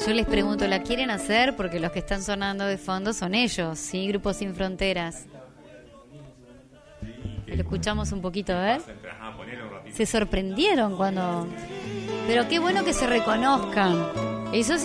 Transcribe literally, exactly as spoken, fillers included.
Yo les pregunto, ¿la quieren hacer? Porque los que están sonando de fondo son ellos, ¿sí? Grupo Sin Fronteras. Lo escuchamos un poquito, a ver. Se sorprendieron cuando... Pero qué bueno que se reconozcan. Eso sí.